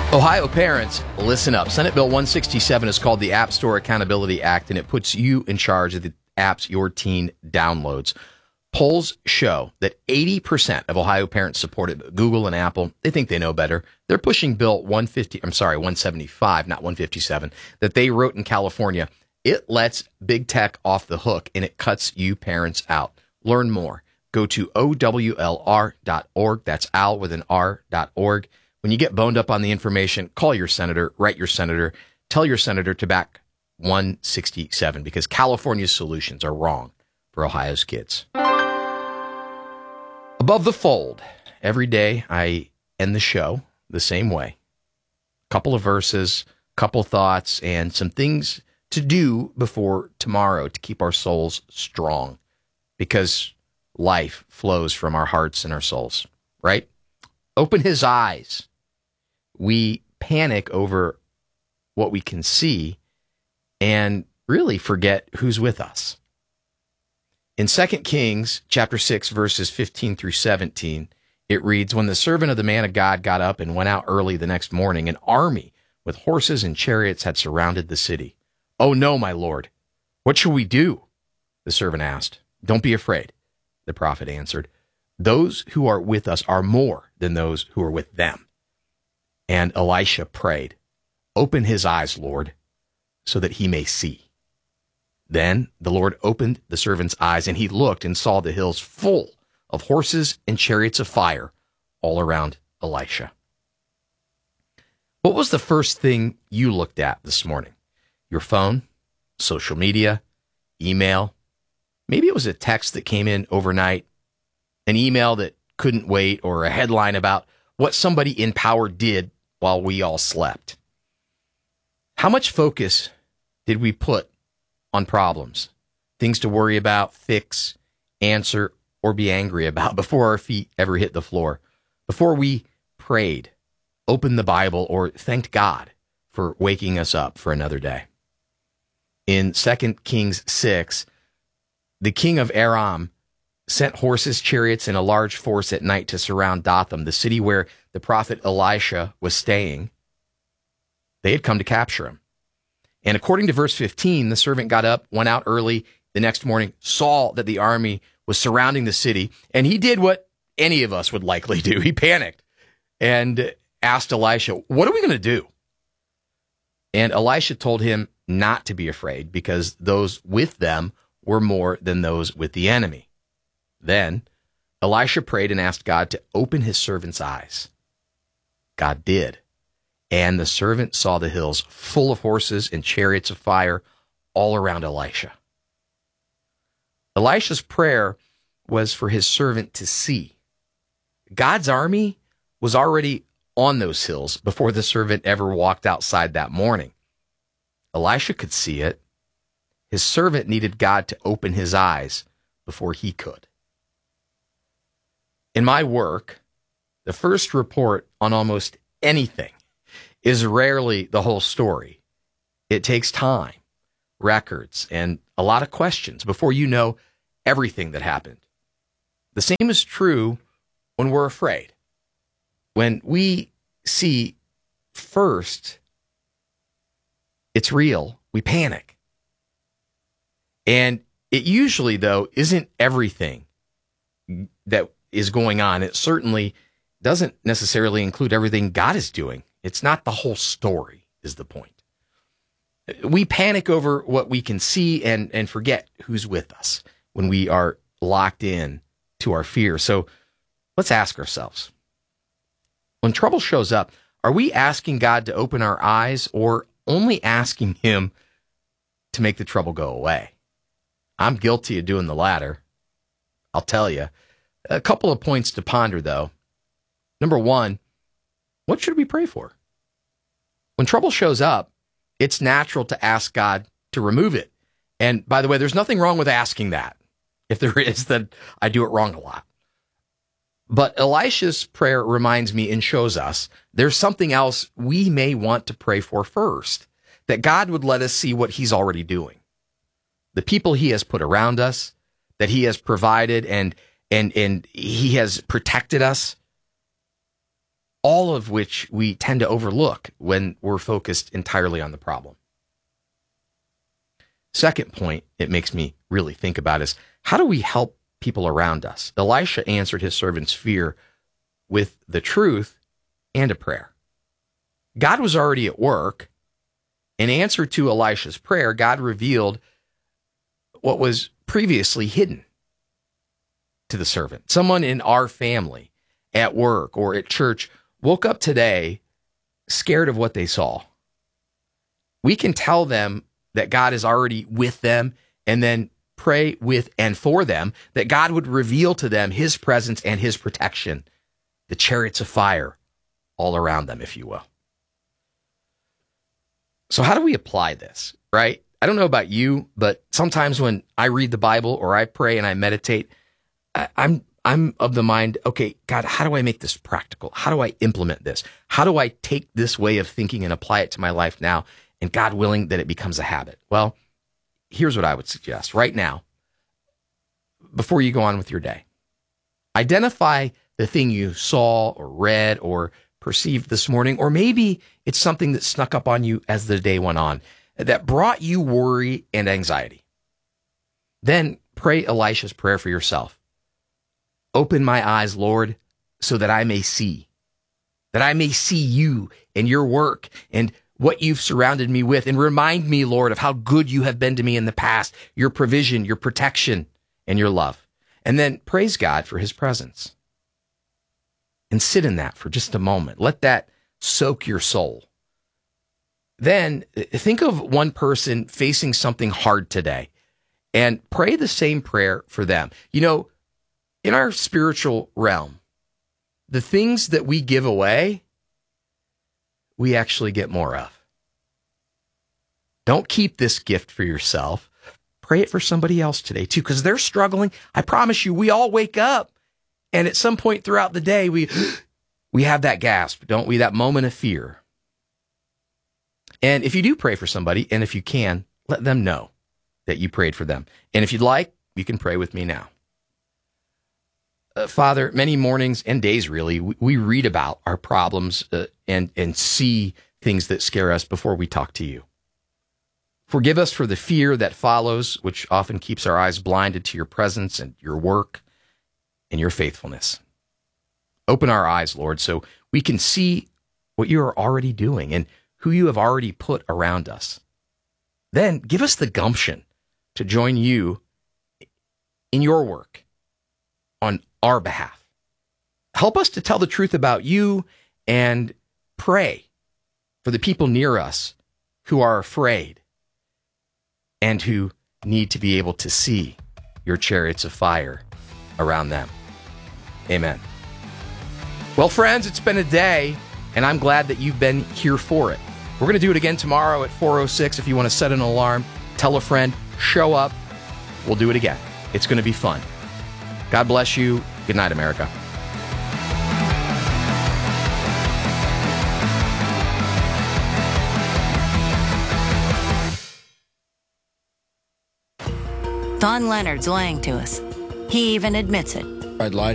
Ohio parents, listen up. Senate Bill 167 is called the App Store Accountability Act, and it puts you in charge of the apps your teen downloads. Polls show that 80% of Ohio parents support it. Google and Apple, they think they know better. They're pushing Bill 175, not 157, that they wrote in California. It lets big tech off the hook, and it cuts you parents out. Learn more. Go to OWLR.org. That's OWL with an R.org. When you get boned up on the information, call your senator, write your senator, tell your senator to back 167 because California's solutions are wrong for Ohio's kids. Above the fold, every day I end the show the same way. Couple of verses, couple thoughts, and some things to do before tomorrow to keep our souls strong because life flows from our hearts and our souls, right? Open his eyes. We panic over what we can see and really forget who's with us. In 2 Kings chapter 6, verses 15 through 17, it reads, "When the servant of the man of God got up and went out early the next morning, an army with horses and chariots had surrounded the city. 'Oh no, my lord, what shall we do?' the servant asked. 'Don't be afraid,' the prophet answered. 'Those who are with us are more than those who are with them.' And Elisha prayed, 'Open his eyes, Lord, so that he may see.' Then the Lord opened the servant's eyes, and he looked and saw the hills full of horses and chariots of fire all around Elisha." What was the first thing you looked at this morning? Your phone, social media, email? Maybe it was a text that came in overnight, an email that couldn't wait, or a headline about what somebody in power did while we all slept. How much focus did we put on problems, things to worry about, fix, answer, or be angry about before our feet ever hit the floor, before we prayed, opened the Bible, or thanked God for waking us up for another day? In 2 Kings 6, the king of Aram sent horses, chariots, and a large force at night to surround Dothan, the city where the prophet Elisha was staying. They had come to capture him. And according to verse 15, the servant got up, went out early the next morning, saw that the army was surrounding the city, and he did what any of us would likely do. He panicked and asked Elisha, "What are we going to do?" And Elisha told him not to be afraid because those with them were more than those with the enemy. Then Elisha prayed and asked God to open his servant's eyes. God did. And the servant saw the hills full of horses and chariots of fire all around Elisha. Elisha's prayer was for his servant to see. God's army was already on those hills before the servant ever walked outside that morning. Elisha could see it. His servant needed God to open his eyes before he could. In my work, the first report on almost anything is rarely the whole story. It takes time, records, and a lot of questions before you know everything that happened. The same is true when we're afraid. When we see first it's real, we panic. And it usually, though, isn't everything that is going on. It certainly doesn't necessarily include everything God is doing. It's not the whole story, is the point. We panic over what we can see and forget who's with us when we are locked in to our fear. So let's ask ourselves, when trouble shows up, are we asking God to open our eyes or only asking him to make the trouble go away? I'm guilty of doing the latter. I'll tell you. A couple of points to ponder, though. Number one, what should we pray for? When trouble shows up, it's natural to ask God to remove it. And by the way, there's nothing wrong with asking that. If there is, then I do it wrong a lot. But Elisha's prayer reminds me and shows us there's something else we may want to pray for first, that God would let us see what he's already doing. The people he has put around us, that he has provided and he has protected us. all of which we tend to overlook when we're focused entirely on the problem. Second point it makes me really think about is, how do we help people around us? Elisha answered his servant's fear with the truth and a prayer. God was already at work. In answer to Elisha's prayer, God revealed what was previously hidden to the servant. Someone in our family, at work or at church, woke up today scared of what they saw. We can tell them that God is already with them, and then pray with and for them that God would reveal to them his presence and his protection, the chariots of fire all around them, if you will. So how do we apply this, right? I don't know about you, but sometimes when I read the Bible or I pray and I meditate, I'm of the mind, okay, God, how do I make this practical? How do I implement this? How do I take this way of thinking and apply it to my life now? And God willing that it becomes a habit. Well, here's what I would suggest right now, before you go on with your day. Identify the thing you saw or read or perceived this morning, or maybe it's something that snuck up on you as the day went on that brought you worry and anxiety. Then pray Elisha's prayer for yourself. Open my eyes, Lord, so that I may see you and your work and what you've surrounded me with, and remind me, Lord, of how good you have been to me in the past, your provision, your protection, and your love. And then praise God for his presence. And sit in that for just a moment. Let that soak your soul. Then think of one person facing something hard today and pray the same prayer for them. You know, in our spiritual realm, the things that we give away, we actually get more of. Don't keep this gift for yourself. Pray it for somebody else today too, because they're struggling. I promise you, we all wake up, and at some point throughout the day, we have that gasp, don't we? That moment of fear. And if you do pray for somebody, and if you can, let them know that you prayed for them. And if you'd like, you can pray with me now. Father, many mornings and days, really, we read about our problems and see things that scare us before we talk to you. Forgive us for the fear that follows, which often keeps our eyes blinded to your presence and your work and your faithfulness. Open our eyes, Lord, so we can see what you are already doing and who you have already put around us. Then give us the gumption to join you in your work on our behalf. Help us to tell the truth about you and pray for the people near us who are afraid and who need to be able to see your chariots of fire around them. Amen. Well, friends, it's been a day, and I'm glad that you've been here for it. We're going to do it again tomorrow at 4:06. If you want to set an alarm, tell a friend, show up. We'll do it again. It's going to be fun. God bless you. Good night, America. Don Leonard's lying to us. He even admits it. I'd lie